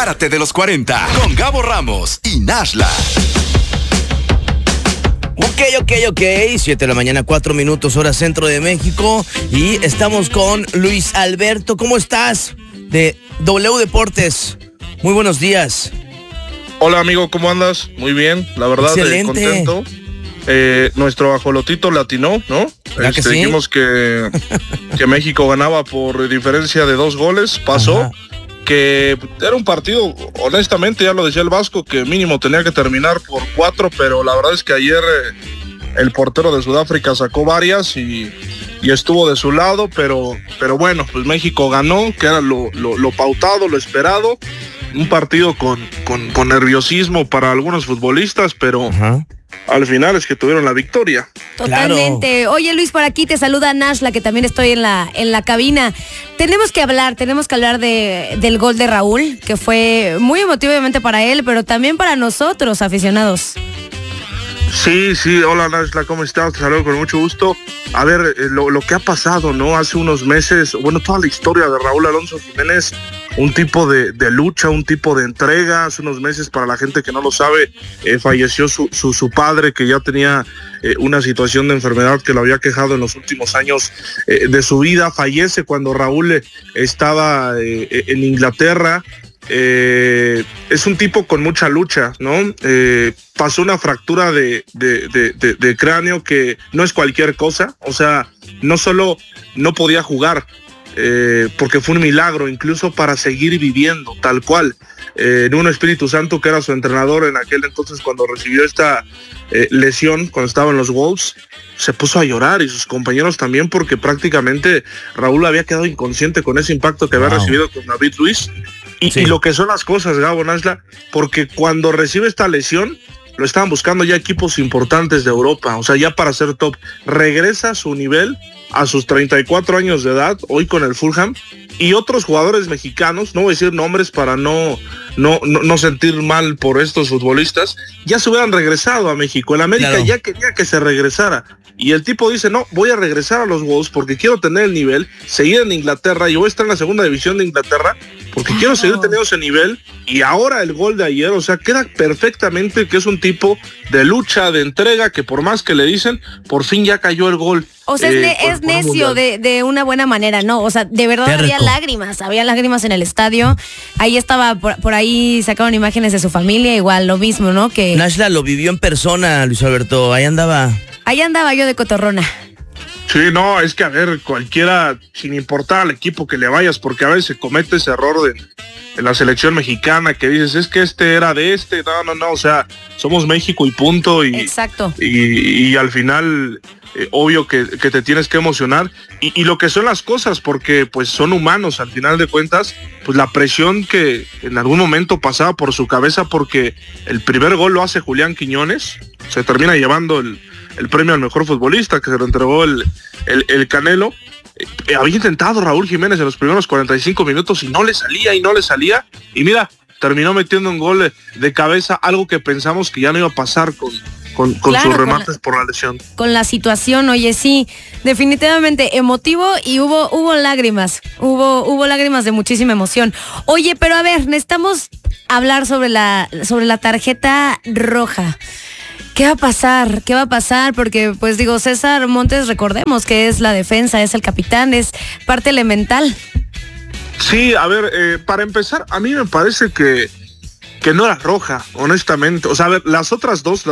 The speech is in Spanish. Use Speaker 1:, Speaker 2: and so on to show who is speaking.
Speaker 1: Párate de los 40 con Gabo Ramos y Nashla.
Speaker 2: Ok, 7 de la mañana, 4 minutos, hora centro de México. Y estamos con Luis Alberto. ¿Cómo estás? De W Deportes. Muy buenos días.
Speaker 3: Hola amigo, ¿cómo andas? Muy bien, la verdad,
Speaker 2: excelente.
Speaker 3: Contento. Nuestro ajolotito latinó, ¿no?
Speaker 2: Que sí?
Speaker 3: Dijimos que México ganaba por diferencia de 2 goles, pasó. Ajá. Que era un partido, honestamente, ya lo decía el Vasco, que mínimo tenía que terminar por 4, pero la verdad es que ayer el portero de Sudáfrica sacó varias y estuvo de su lado, pero bueno, pues México ganó, que era lo pautado, lo esperado. Un partido con nerviosismo para algunos futbolistas, pero al final es que tuvieron la victoria.
Speaker 4: Totalmente. Claro. Oye, Luis, por aquí te saluda Nashla, que también estoy en la cabina. Tenemos que hablar del gol de Raúl, que fue muy emotivo obviamente para él, pero también para nosotros, aficionados.
Speaker 3: Sí, hola Nashla, ¿cómo estás? Te saludo con mucho gusto. A ver, lo que ha pasado, ¿no? Hace unos meses, bueno, toda la historia de Raúl Alonso Jiménez, un tipo de lucha, un tipo de entrega. Hace unos meses, para la gente que no lo sabe, falleció su padre, que ya tenía una situación de enfermedad que lo había quejado en los últimos años de su vida. Fallece cuando Raúl estaba en Inglaterra. Es un tipo con mucha lucha, ¿no? Pasó una fractura de cráneo que no es cualquier cosa. O sea, no solo no podía jugar, porque fue un milagro, incluso para seguir viviendo, tal cual. Nuno Espíritu Santo, que era su entrenador en aquel entonces cuando recibió esta lesión, cuando estaba en los Wolves, se puso a llorar, y sus compañeros también, porque prácticamente Raúl había quedado inconsciente con ese impacto que había recibido con David Luiz. Y lo que son las cosas, Gabo, Nashla, porque cuando recibe esta lesión, lo estaban buscando ya equipos importantes de Europa, o sea, ya para ser top. Regresa a su nivel a sus 34 años de edad, hoy con el Fulham, y otros jugadores mexicanos, no voy a decir nombres para no sentir mal por estos futbolistas, ya se hubieran regresado a México. El América ya quería que se regresara, y el tipo dice, no, voy a regresar a los Wolves porque quiero tener el nivel, seguir en Inglaterra, y voy a estar en la segunda división de Inglaterra porque quiero seguir teniendo ese nivel. Y ahora el gol de ayer, o sea, queda perfectamente que es un tipo de lucha, de entrega, que por más que le dicen, por fin ya cayó el gol.
Speaker 4: O sea, es necio de una buena manera, ¿no? O sea, de verdad había lágrimas en el estadio. Ahí estaba, por ahí sacaron imágenes de su familia, igual, lo mismo, ¿no? Que
Speaker 2: Nashla lo vivió en persona, Luis Alberto, ahí andaba yo de cotorrona.
Speaker 3: Sí, no, es que a ver, cualquiera, sin importar al equipo que le vayas, porque a veces se comete ese error en la selección mexicana, que dices, es que este era de este, no, o sea, somos México y punto.
Speaker 4: Exacto.
Speaker 3: Y al final, obvio que te tienes que emocionar, y lo que son las cosas, porque pues son humanos al final de cuentas, pues la presión que en algún momento pasaba por su cabeza, porque el primer gol lo hace Julián Quiñones, se termina llevando el premio al mejor futbolista, que se lo entregó el Canelo. Había intentado Raúl Jiménez en los primeros 45 minutos y no le salía, y mira, terminó metiendo un gol de cabeza, algo que pensamos que ya no iba a pasar con sus remates por la lesión.
Speaker 4: Con la situación, oye, sí, definitivamente emotivo, y hubo lágrimas, hubo lágrimas de muchísima emoción. Oye, pero a ver, necesitamos hablar sobre la tarjeta roja. ¿Qué va a pasar? Porque, pues digo, César Montes, recordemos que es la defensa, es el capitán, es parte elemental.
Speaker 3: Sí, a ver, para empezar, a mí me parece que no era roja, honestamente. O sea, a ver, las otras dos,